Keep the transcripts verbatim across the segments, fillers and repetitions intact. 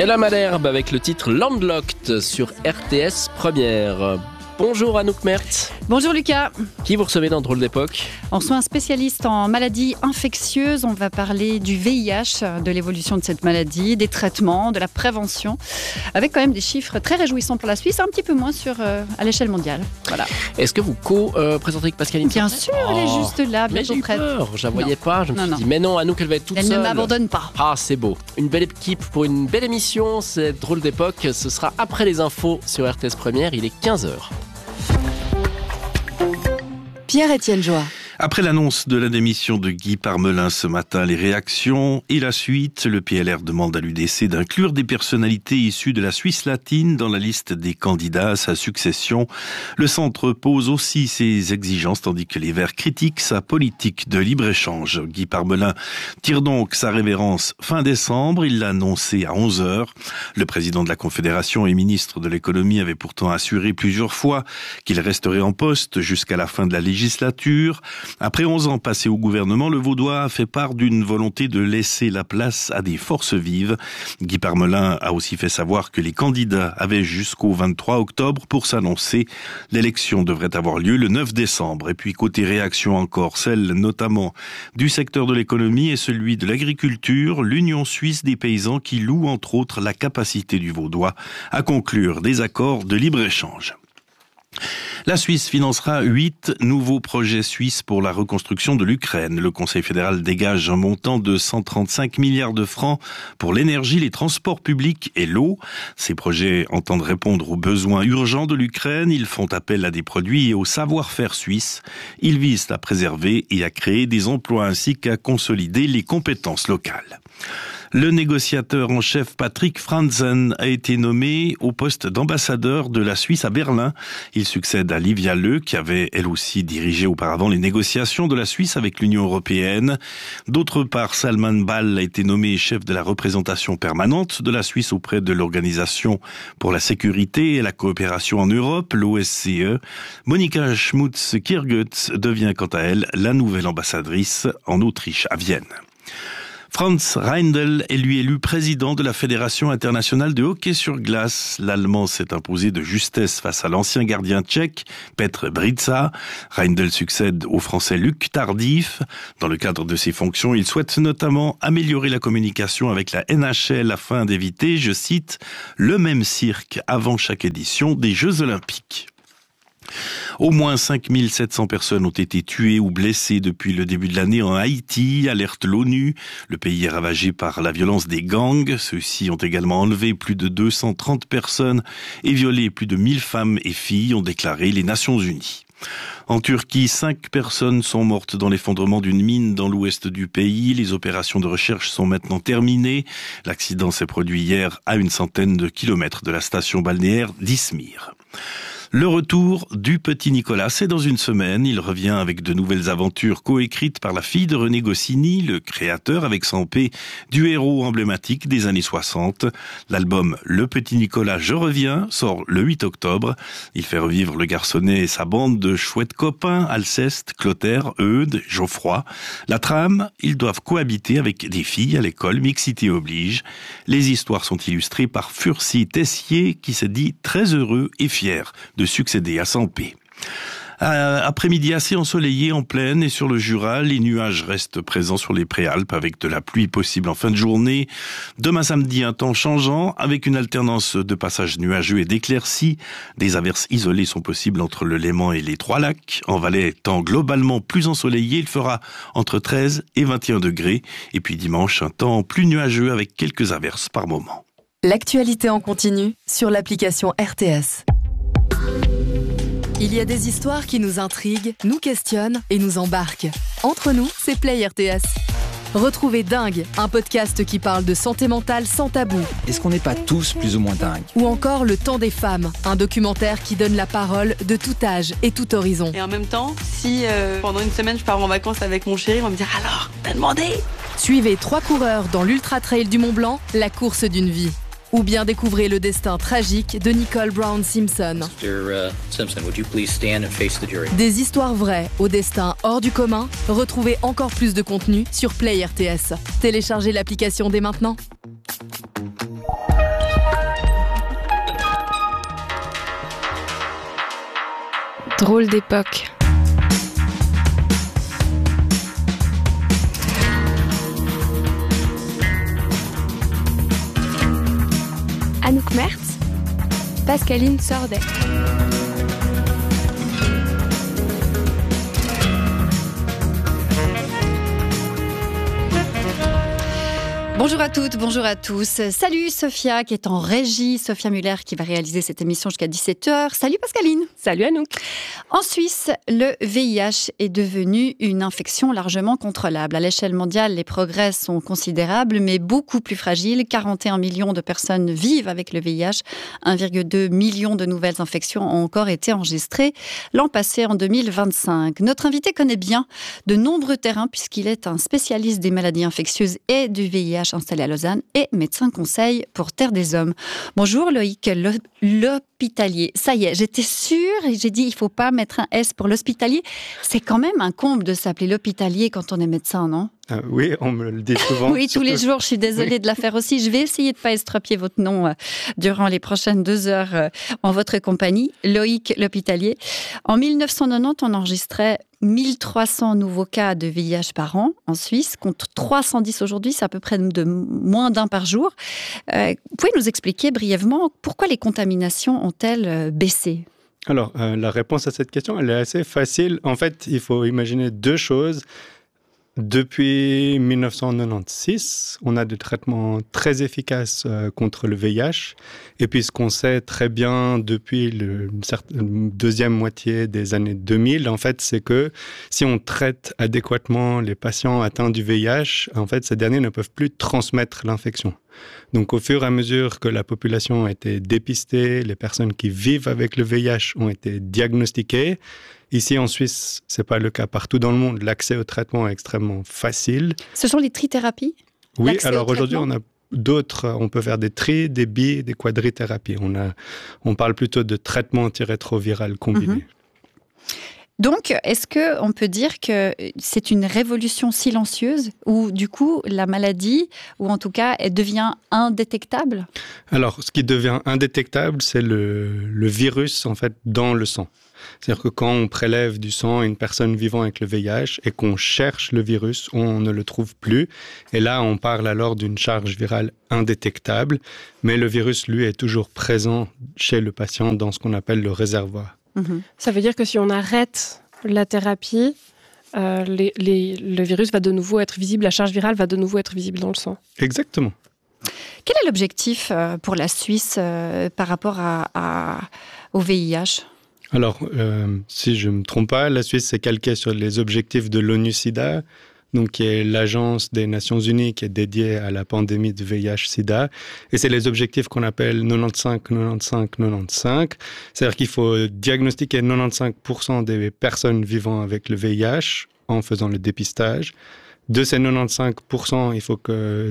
Ella Malherbe avec le titre Landlocked sur R T S Première. Bonjour Anouk Mertz. Bonjour Lucas. Qui vous recevez dans Drôle d'époque ? On reçoit un spécialiste en maladies infectieuses. On va parler du V I H, de l'évolution de cette maladie, des traitements, de la prévention, avec quand même des chiffres très réjouissants pour la Suisse, un petit peu moins sur, euh, à l'échelle mondiale. Voilà. Est-ce que vous co-présenterez avec Pascaline ? Bien sûr, oh, elle est juste là, mais bientôt j'ai eu prête. peur, je la voyais non. pas. Je me non, suis non. dit, mais non, Anouk, elle va être toute elle seule. Elle ne m'abandonne pas. Ah, c'est beau. Une belle équipe pour une belle émission. C'est Drôle d'époque. Ce sera après les infos sur R T S Première. Il est quinze heures. Pierre-Étienne Joie. Après l'annonce de la démission de Guy Parmelin ce matin, les réactions et la suite, le P L R demande à l'U D C d'inclure des personnalités issues de la Suisse latine dans la liste des candidats à sa succession. Le centre pose aussi ses exigences, tandis que les Verts critiquent sa politique de libre-échange. Guy Parmelin tire donc sa révérence fin décembre, il l'a annoncé à onze heures. Le président de la Confédération et ministre de l'économie avait pourtant assuré plusieurs fois qu'il resterait en poste jusqu'à la fin de la législature. Après onze ans passés au gouvernement, le Vaudois a fait part d'une volonté de laisser la place à des forces vives. Guy Parmelin a aussi fait savoir que les candidats avaient jusqu'au vingt-trois octobre pour s'annoncer. L'élection devrait avoir lieu le neuf décembre. Et puis côté réaction encore, celle notamment du secteur de l'économie et celui de l'agriculture, l'Union suisse des paysans qui loue entre autres la capacité du Vaudois à conclure des accords de libre-échange. La Suisse financera huit nouveaux projets suisses pour la reconstruction de l'Ukraine. Le Conseil fédéral dégage un montant de cent trente-cinq milliards de francs pour l'énergie, les transports publics et l'eau. Ces projets entendent répondre aux besoins urgents de l'Ukraine. Ils font appel à des produits et au savoir-faire suisse. Ils visent à préserver et à créer des emplois ainsi qu'à consolider les compétences locales. Le négociateur en chef Patrick Franzen a été nommé au poste d'ambassadeur de la Suisse à Berlin. Il succède à Livia Le, qui avait elle aussi dirigé auparavant les négociations de la Suisse avec l'Union européenne. D'autre part, Salman Bal a été nommé chef de la représentation permanente de la Suisse auprès de l'Organisation pour la sécurité et la coopération en Europe, l'O S C E. Monika Schmutz-Kirgutz devient quant à elle la nouvelle ambassadrice en Autriche à Vienne. Franz Reindl est lui élu président de la Fédération internationale de hockey sur glace. L'Allemand s'est imposé de justesse face à l'ancien gardien tchèque, Petr Břica. Reindl succède au Français Luc Tardif. Dans le cadre de ses fonctions, il souhaite notamment améliorer la communication avec la N H L afin d'éviter, je cite, le même cirque avant chaque édition des Jeux Olympiques. Au moins cinq mille sept cents personnes ont été tuées ou blessées depuis le début de l'année en Haïti, alerte l'ONU. Le pays est ravagé par la violence des gangs. Ceux-ci ont également enlevé plus de deux cent trente personnes et violé plus de mille femmes et filles, ont déclaré les Nations Unies. En Turquie, cinq personnes sont mortes dans l'effondrement d'une mine dans l'ouest du pays. Les opérations de recherche sont maintenant terminées. L'accident s'est produit hier à une centaine de kilomètres de la station balnéaire d'Izmir. Le retour du petit Nicolas, c'est dans une semaine. Il revient avec de nouvelles aventures coécrites par la fille de René Goscinny, le créateur avec Sampé du héros emblématique des années soixante. L'album Le Petit Nicolas, je reviens sort le huit octobre. Il fait revivre le garçonnet et sa bande de chouettes copains, Alceste, Clotaire, Eudes, Geoffroy. La trame, ils doivent cohabiter avec des filles à l'école, mixité oblige. Les histoires sont illustrées par Furcy Tessier qui se dit très heureux et fier de succéder à Sampé. Euh, après-midi assez ensoleillé en plaine et sur le Jura, les nuages restent présents sur les préalpes avec de la pluie possible en fin de journée. Demain samedi, un temps changeant avec une alternance de passages nuageux et d'éclaircies. Des averses isolées sont possibles entre le Léman et les Trois-Lacs. En Valais, temps globalement plus ensoleillé, il fera entre treize et vingt et un degrés. Et puis dimanche, un temps plus nuageux avec quelques averses par moment. L'actualité en continu sur l'application R T S. Il y a des histoires qui nous intriguent, nous questionnent et nous embarquent. Entre nous, c'est Play R T S. Retrouvez Dingue, un podcast qui parle de santé mentale sans tabou. Est-ce qu'on n'est pas tous plus ou moins dingues ? Ou encore Le Temps des femmes, un documentaire qui donne la parole de tout âge et tout horizon. Et en même temps, si euh, pendant une semaine je pars en vacances avec mon chéri, on va me dire « Alors, t'as demandé ?» Suivez trois coureurs dans l'Ultra Trail du Mont Blanc, la course d'une vie. Ou bien découvrez le destin tragique de Nicole Brown Simpson. mister Simpson, would you please stand and face the jury? Des histoires vraies au destin hors du commun. Retrouvez encore plus de contenu sur Play R T S. Téléchargez l'application dès maintenant. Drôle d'époque. Anouk Mertz, Pascaline Sordet. Bonjour à toutes, bonjour à tous. Salut Sophia qui est en régie, Sophia Muller qui va réaliser cette émission jusqu'à dix-sept heures. Salut Pascaline. Salut Anouk. En Suisse, le V I H est devenu une infection largement contrôlable. À l'échelle mondiale, les progrès sont considérables, mais beaucoup plus fragiles. quarante et un millions de personnes vivent avec le V I H. un virgule deux million de nouvelles infections ont encore été enregistrées l'an passé, en deux mille vingt-cinq. Notre invité connaît bien de nombreux terrains puisqu'il est un spécialiste des maladies infectieuses et du V I H installé à Lausanne et médecin conseil pour Terre des Hommes. Bonjour Loïc L'Hospitalier. Ça y est, j'étais sûre et j'ai dit il ne faut pas mettre un S pour l'hospitalier. C'est quand même un comble de s'appeler l'Hospitalier quand on est médecin, non ? Euh, oui, on me le dit souvent. Oui, tous les jours, je suis désolée oui. de la faire aussi. Je vais essayer de ne pas estropier votre nom euh, durant les prochaines deux heures euh, en votre compagnie. Loïc L'Hospitalier. En mille neuf cent quatre-vingt-dix, on enregistrait mille trois cents nouveaux cas de V I H par an en Suisse, contre trois cent dix aujourd'hui, c'est à peu près de moins d'un par jour. Euh, vous pouvez nous expliquer brièvement pourquoi les contaminations ont-elles euh, baissé ? Alors, euh, la réponse à cette question, elle est assez facile. En fait, il faut imaginer deux choses. Depuis mille neuf cent quatre-vingt-seize, on a des traitements très efficaces euh, contre le V I H. Et puis, ce qu'on sait très bien depuis le, la deuxième moitié des années deux mille, en fait, c'est que si on traite adéquatement les patients atteints du V I H, en fait, ces derniers ne peuvent plus transmettre l'infection. Donc, au fur et à mesure que la population a été dépistée, les personnes qui vivent avec le V I H ont été diagnostiquées. Ici, en Suisse, ce n'est pas le cas. Partout dans le monde, l'accès au traitement est extrêmement facile. Ce sont les trithérapies ? Oui, alors aujourd'hui, on a d'autres. On peut faire des tri, des bi, des quadrithérapies. On, a, on parle plutôt de traitement antirétroviral combiné. Mm-hmm. Donc, est-ce qu'on peut dire que c'est une révolution silencieuse où, du coup, la maladie, ou en tout cas, elle devient indétectable ? Alors, ce qui devient indétectable, c'est le, le virus, en fait, dans le sang. C'est-à-dire que quand on prélève du sang à une personne vivant avec le V I H et qu'on cherche le virus, on ne le trouve plus. Et là, on parle alors d'une charge virale indétectable. Mais le virus, lui, est toujours présent chez le patient dans ce qu'on appelle le réservoir. Mmh. Ça veut dire que si on arrête la thérapie, euh, les, les, le virus va de nouveau être visible, la charge virale va de nouveau être visible dans le sang. Exactement. Quel est l'objectif pour la Suisse euh, par rapport à, à, au V I H ? Alors, euh, si je ne me trompe pas, la Suisse s'est calquée sur les objectifs de l'ONU-SIDA, donc qui est l'agence des Nations Unies qui est dédiée à la pandémie de V I H-SIDA. Et c'est les objectifs qu'on appelle quatre-vingt-quinze, quatre-vingt-quinze, quatre-vingt-quinze. C'est-à-dire qu'il faut diagnostiquer quatre-vingt-quinze pour cent des personnes vivant avec le V I H en faisant le dépistage. De ces quatre-vingt-quinze pour cent, il faut que...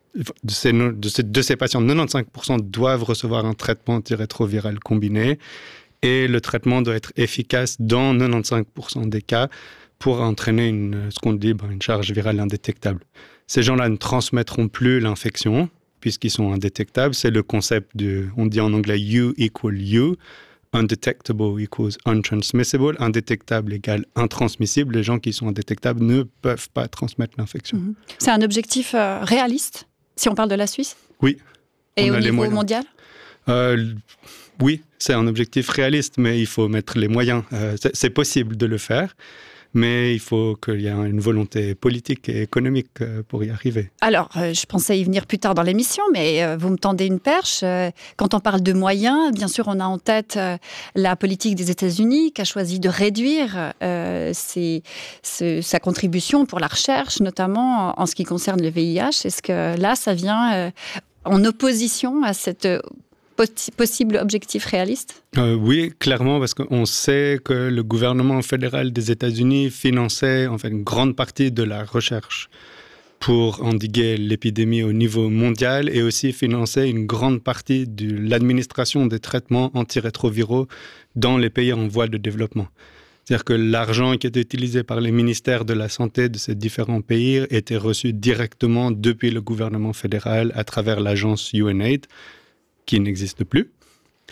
De ces, de ces, de ces patients, quatre-vingt-quinze pour cent doivent recevoir un traitement antirétroviral combiné. Et le traitement doit être efficace dans quatre-vingt-quinze pour cent des cas pour entraîner une, ce qu'on dit, une charge virale indétectable. Ces gens-là ne transmettront plus l'infection puisqu'ils sont indétectables. C'est le concept de, on dit en anglais U equal U, undetectable equals untransmissible, indétectable égale intransmissible. Les gens qui sont indétectables ne peuvent pas transmettre l'infection. Mmh. C'est un objectif euh, réaliste, si on parle de la Suisse ? Oui. Et au niveau mondial ? euh, Oui, c'est un objectif réaliste, mais il faut mettre les moyens. Euh, c'est, c'est possible de le faire, mais il faut qu'il y ait une volonté politique et économique euh, pour y arriver. Alors, euh, je pensais y venir plus tard dans l'émission, mais euh, vous me tendez une perche. Euh, quand on parle de moyens, bien sûr, on a en tête euh, la politique des États-Unis qui a choisi de réduire euh, ses, ses, sa contribution pour la recherche, notamment en, en ce qui concerne le V I H. Est-ce que là, ça vient euh, en opposition à cette... Euh, possible objectif réaliste ? euh, Oui, clairement, parce qu'on sait que le gouvernement fédéral des États-Unis finançait en fait une grande partie de la recherche pour endiguer l'épidémie au niveau mondial et aussi finançait une grande partie de l'administration des traitements antirétroviraux dans les pays en voie de développement. C'est-à-dire que l'argent qui était utilisé par les ministères de la Santé de ces différents pays était reçu directement depuis le gouvernement fédéral à travers l'agence U N A I D, qui n'existe plus.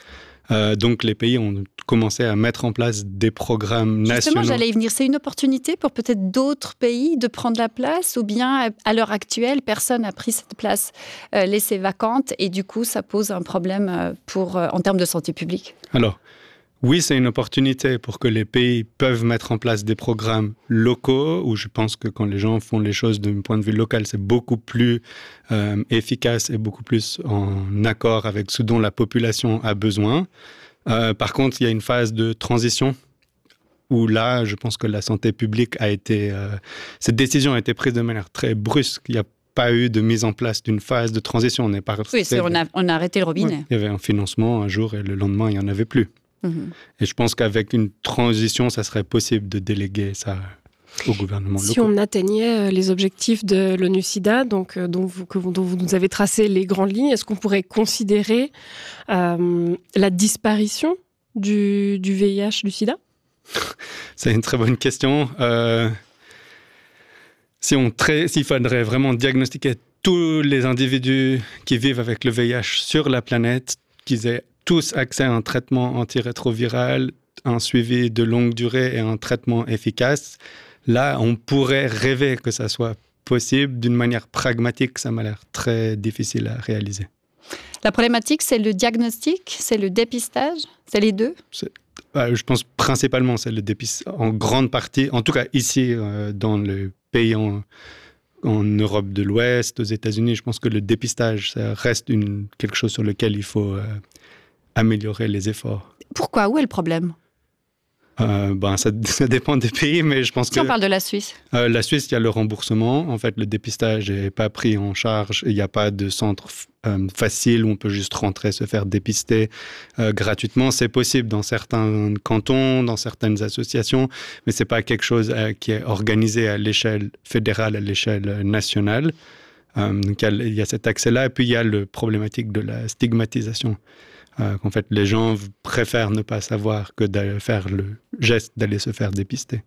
Euh, donc les pays ont commencé à mettre en place des programmes Justement, nationaux. Justement, j'allais y venir. C'est une opportunité pour peut-être d'autres pays de prendre la place, ou bien à l'heure actuelle, personne n'a pris cette place euh, laissée vacante et du coup, ça pose un problème pour, euh, en termes de santé publique. Alors, oui, c'est une opportunité pour que les pays peuvent mettre en place des programmes locaux, où je pense que quand les gens font les choses d'un point de vue local, c'est beaucoup plus euh, efficace et beaucoup plus en accord avec ce dont la population a besoin. Euh, par contre, il y a une phase de transition où là, je pense que la santé publique a été... Euh, cette décision a été prise de manière très brusque. Il n'y a pas eu de mise en place d'une phase de transition. On est pas oui, c'est, on, a, on a arrêté le robinet. Ouais, il y avait un financement un jour et le lendemain, il n'y en avait plus. Mmh. Et je pense qu'avec une transition, ça serait possible de déléguer ça au gouvernement local. Si on atteignait les objectifs de l'ONU-SIDA, donc, dont, vous, que, dont vous nous avez tracé les grandes lignes, est-ce qu'on pourrait considérer euh, la disparition du, du V I H, du SIDA ? C'est une très bonne question. Euh, si on tra- s'il faudrait vraiment diagnostiquer tous les individus qui vivent avec le V I H sur la planète, qu'ils aient tous accès à un traitement antirétroviral, un suivi de longue durée et un traitement efficace, là, on pourrait rêver que ça soit possible. D'une manière pragmatique, ça m'a l'air très difficile à réaliser. La problématique, c'est le diagnostic, c'est le dépistage, c'est les deux ? c'est, euh, Je pense principalement c'est le dépistage, en grande partie, en tout cas ici, euh, dans le pays en, en Europe de l'Ouest, aux États-Unis, je pense que le dépistage, ça reste une, quelque chose sur lequel il faut... Euh, améliorer les efforts. Pourquoi ? Où est le problème ? euh, ben, ça, ça dépend des pays, mais je pense si que... Si on parle de la Suisse. Euh, la Suisse, il y a le remboursement. En fait, le dépistage n'est pas pris en charge. Il n'y a pas de centre euh, facile où on peut juste rentrer, se faire dépister euh, gratuitement. C'est possible dans certains cantons, dans certaines associations, mais ce n'est pas quelque chose euh, qui est organisé à l'échelle fédérale, à l'échelle nationale. Euh, donc, il y a, il y a cet accès-là. Et puis, il y a la problématique de la stigmatisation. Euh, qu'en fait, les gens préfèrent ne pas savoir que de faire le geste d'aller se faire dépister.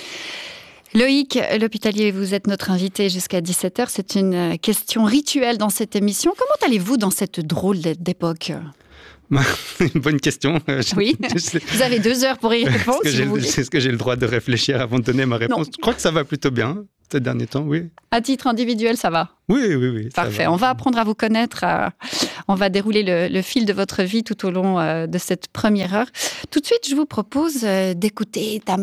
Loïc L'Hospitalier, vous êtes notre invité jusqu'à dix-sept heures. C'est une question rituelle dans cette émission. Comment allez-vous dans cette drôle d'époque ? Une bonne question. Oui, vous avez deux heures pour y répondre. Est-ce que, si j'ai, vous voulez. est-ce que j'ai le droit de réfléchir avant de donner ma réponse ? Non. Je crois que ça va plutôt bien ces derniers temps, oui. À titre individuel, ça va ? Oui, oui, oui. Parfait. On va apprendre à vous connaître. À... On va dérouler le, le fil de votre vie tout au long euh, de cette première heure. Tout de suite, je vous propose euh, d'écouter Tam